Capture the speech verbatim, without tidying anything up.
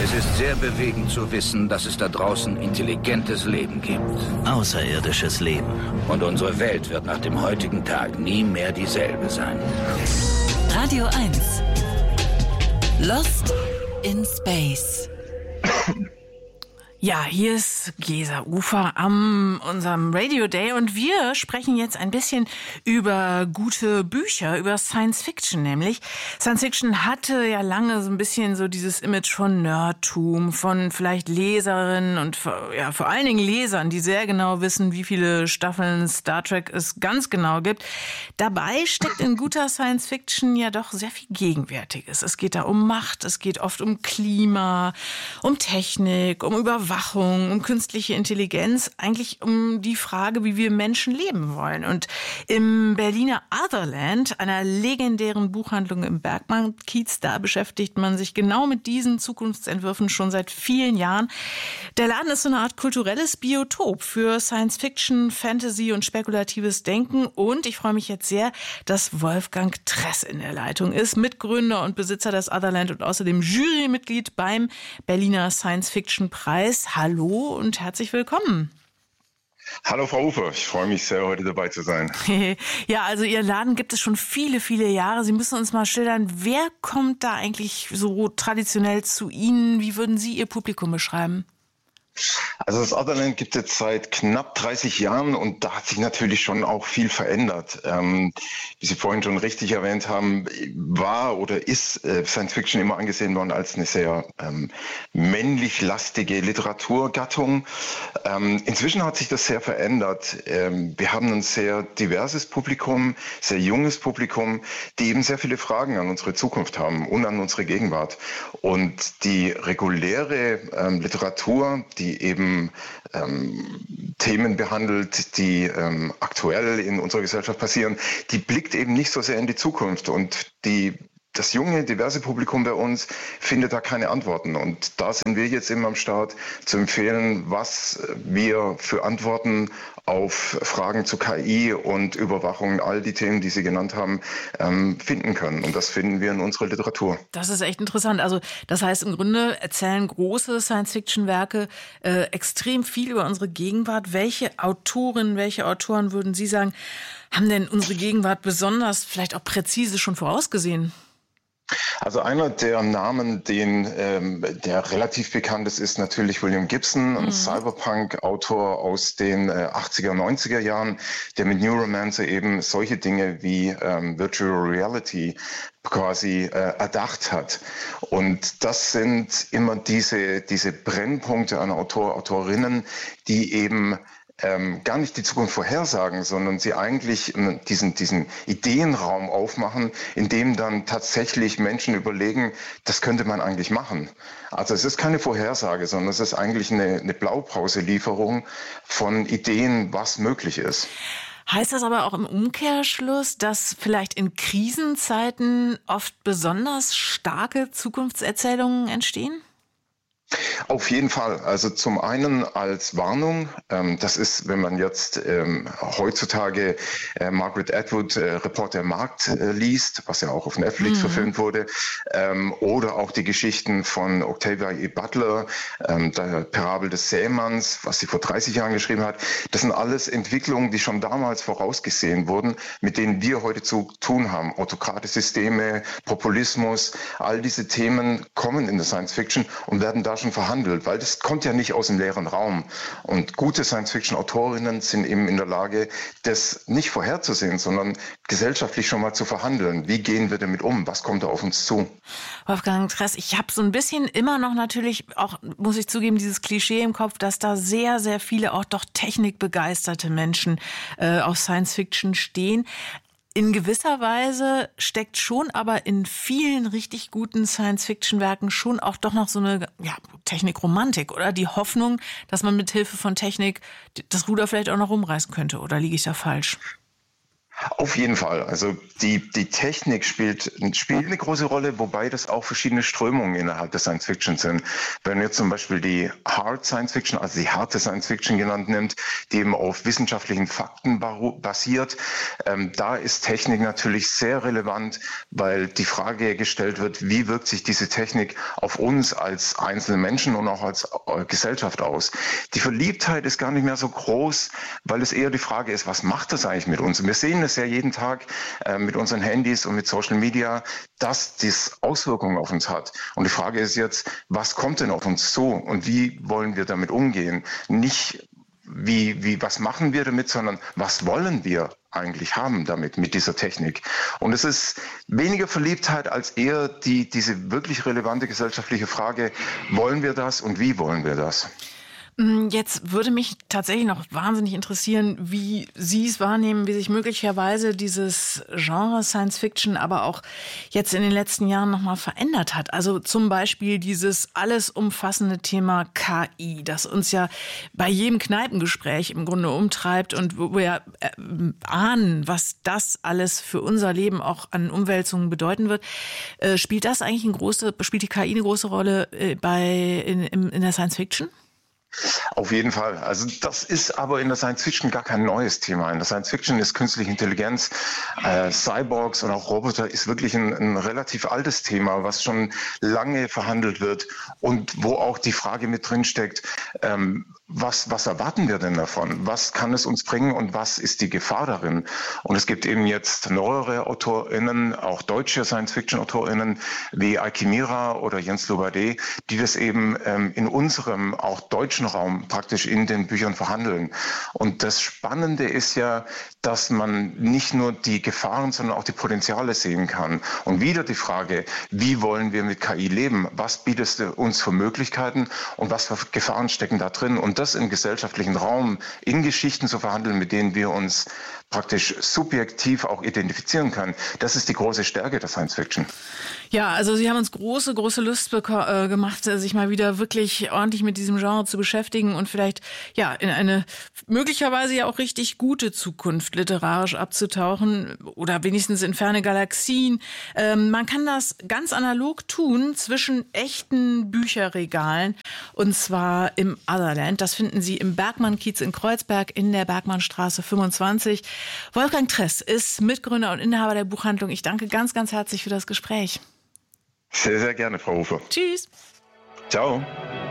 Es ist sehr bewegend zu wissen, dass es da draußen intelligentes Leben gibt. Außerirdisches Leben. Und unsere Welt wird nach dem heutigen Tag nie mehr dieselbe sein. Radio eins. Lost in Space. Ja, hier ist Gesa Ufer am unserem Radio Day und wir sprechen jetzt ein bisschen über gute Bücher, über Science Fiction nämlich. Science Fiction hatte ja lange so ein bisschen so dieses Image von Nerdtum, von vielleicht Leserinnen und ja, vor allen Dingen Lesern, die sehr genau wissen, wie viele Staffeln Star Trek es ganz genau gibt. Dabei steckt in guter Science Fiction ja doch sehr viel Gegenwärtiges. Es geht da um Macht, es geht oft um Klima, um Technik, um Überwachung. Überwachung, um künstliche Intelligenz, eigentlich um die Frage, wie wir Menschen leben wollen. Und im Berliner Otherland, einer legendären Buchhandlung im Bergmann-Kiez, da beschäftigt man sich genau mit diesen Zukunftsentwürfen schon seit vielen Jahren. Der Laden ist so eine Art kulturelles Biotop für Science-Fiction, Fantasy und spekulatives Denken. Und ich freue mich jetzt sehr, dass Wolfgang Tress in der Leitung ist, Mitgründer und Besitzer des Otherland und außerdem Jurymitglied beim Berliner Science-Fiction-Preis. Hallo und herzlich willkommen. Hallo Frau Ufer, ich freue mich sehr, heute dabei zu sein. Ja, also Ihr Laden gibt es schon viele, viele Jahre. Sie müssen uns mal schildern, wer kommt da eigentlich so traditionell zu Ihnen? Wie würden Sie Ihr Publikum beschreiben? Also das Otherland gibt es jetzt seit knapp dreißig Jahren und da hat sich natürlich schon auch viel verändert. Ähm, wie Sie vorhin schon richtig erwähnt haben, war oder ist äh, Science Fiction immer angesehen worden als eine sehr ähm, männlich lastige Literaturgattung. Ähm, inzwischen hat sich das sehr verändert. Ähm, wir haben ein sehr diverses Publikum, sehr junges Publikum, die eben sehr viele Fragen an unsere Zukunft haben und an unsere Gegenwart. Und die reguläre ähm, Literatur, die eben ähm, Themen behandelt, die ähm, aktuell in unserer Gesellschaft passieren, die blickt eben nicht so sehr in die Zukunft und die das junge, diverse Publikum bei uns findet da keine Antworten. Und da sind wir jetzt eben am Start, zu empfehlen, was wir für Antworten auf Fragen zu K I und Überwachung, all die Themen, die Sie genannt haben, ähm, finden können. Und das finden wir in unserer Literatur. Das ist echt interessant. Also das heißt, im Grunde erzählen große Science-Fiction-Werke äh, extrem viel über unsere Gegenwart. Welche Autorinnen, welche Autoren, würden Sie sagen, haben denn unsere Gegenwart besonders, vielleicht auch präzise schon vorausgesehen? Also einer der Namen, den, ähm, der relativ bekannt ist, ist natürlich William Gibson, ein mhm. Cyberpunk-Autor aus den äh, achtziger, neunziger Jahren, der mit Neuromancer eben solche Dinge wie ähm, Virtual Reality quasi äh, erdacht hat. Und das sind immer diese, diese Brennpunkte an Autor, Autorinnen, die eben Ähm, gar nicht die Zukunft vorhersagen, sondern sie eigentlich ähm, diesen, diesen Ideenraum aufmachen, in dem dann tatsächlich Menschen überlegen, das könnte man eigentlich machen. Also es ist keine Vorhersage, sondern es ist eigentlich eine, eine Blaupauselieferung von Ideen, was möglich ist. Heißt das aber auch im Umkehrschluss, dass vielleicht in Krisenzeiten oft besonders starke Zukunftserzählungen entstehen? Auf jeden Fall. Also zum einen als Warnung. Ähm, das ist, wenn man jetzt ähm, heutzutage äh, Margaret Atwood, äh, Reporter im Markt, äh, liest, was ja auch auf Netflix mhm. verfilmt wurde, ähm, oder auch die Geschichten von Octavia E. Butler, ähm, der Parabel des Sämanns, was sie vor dreißig Jahren geschrieben hat. Das sind alles Entwicklungen, die schon damals vorausgesehen wurden, mit denen wir heute zu tun haben. Autokratische Systeme, Populismus, all diese Themen kommen in der Science Fiction und werden da schon verhandelt, weil das kommt ja nicht aus dem leeren Raum. Und gute Science-Fiction-Autorinnen sind eben in der Lage, das nicht vorherzusehen, sondern gesellschaftlich schon mal zu verhandeln. Wie gehen wir damit um? Was kommt da auf uns zu? Wolfgang Tress, ich habe so ein bisschen immer noch natürlich auch, muss ich zugeben, dieses Klischee im Kopf, dass da sehr, sehr viele auch doch technikbegeisterte Menschen äh, auf Science-Fiction stehen. In gewisser Weise steckt schon aber in vielen richtig guten Science-Fiction-Werken schon auch doch noch so eine ja, Technikromantik oder die Hoffnung, dass man mit Hilfe von Technik das Ruder vielleicht auch noch rumreißen könnte. Oder liege ich da falsch? Auf jeden Fall. Also die, die Technik spielt, spielt eine große Rolle, wobei das auch verschiedene Strömungen innerhalb der Science Fiction sind. Wenn man jetzt zum Beispiel die Hard Science Fiction, also die harte Science Fiction genannt nimmt, die eben auf wissenschaftlichen Fakten basiert, ähm, da ist Technik natürlich sehr relevant, weil die Frage gestellt wird, wie wirkt sich diese Technik auf uns als einzelne Menschen und auch als äh, Gesellschaft aus. Die Verliebtheit ist gar nicht mehr so groß, weil es eher die Frage ist, was macht das eigentlich mit uns? Und wir sehen es ja jeden Tag äh, mit unseren Handys und mit Social Media, dass das Auswirkungen auf uns hat. Und die Frage ist jetzt, was kommt denn auf uns zu und wie wollen wir damit umgehen? Nicht wie, wie, was machen wir damit, sondern was wollen wir eigentlich haben damit, mit dieser Technik. Und es ist weniger Verliebtheit als eher die, diese wirklich relevante gesellschaftliche Frage, wollen wir das und wie wollen wir das? Jetzt würde mich tatsächlich noch wahnsinnig interessieren, wie Sie es wahrnehmen, wie sich möglicherweise dieses Genre Science Fiction aber auch jetzt in den letzten Jahren nochmal verändert hat. Also zum Beispiel dieses alles umfassende Thema K I, das uns ja bei jedem Kneipengespräch im Grunde umtreibt und wo wir äh, ahnen, was das alles für unser Leben auch an Umwälzungen bedeuten wird. Äh, spielt das eigentlich eine große, spielt die K I eine große Rolle äh, bei in, in, in der Science Fiction? Auf jeden Fall. Also das ist aber in der Science Fiction gar kein neues Thema. In der Science Fiction ist künstliche Intelligenz, äh, Cyborgs und auch Roboter ist wirklich ein, ein relativ altes Thema, was schon lange verhandelt wird und wo auch die Frage mit drin steckt, ähm, was, was erwarten wir denn davon? Was kann es uns bringen und was ist die Gefahr darin? Und es gibt eben jetzt neuere AutorInnen, auch deutsche Science-Fiction-AutorInnen wie Eike Mira oder Jens Lobadé, die das eben ähm, in unserem auch deutschen Raum praktisch in den Büchern verhandeln. Und das Spannende ist ja, dass man nicht nur die Gefahren, sondern auch die Potenziale sehen kann. Und wieder die Frage, wie wollen wir mit K I leben? Was bietet es uns für Möglichkeiten und was für Gefahren stecken da drin? Und das im gesellschaftlichen Raum in Geschichten zu verhandeln, mit denen wir uns praktisch subjektiv auch identifizieren können. Das ist die große Stärke der Science Fiction. Ja, also Sie haben uns große, große Lust beko- äh, gemacht, sich mal wieder wirklich ordentlich mit diesem Genre zu beschäftigen und vielleicht ja in eine möglicherweise ja auch richtig gute Zukunft literarisch abzutauchen oder wenigstens in ferne Galaxien. Ähm, man kann das ganz analog tun zwischen echten Bücherregalen und zwar im Otherland. Das finden Sie im Bergmann-Kiez in Kreuzberg in der Bergmannstraße fünfundzwanzig. Wolfgang Tress ist Mitgründer und Inhaber der Buchhandlung. Ich danke ganz, ganz herzlich für das Gespräch. Sehr, sehr gerne, Frau Hofer. Tschüss. Ciao.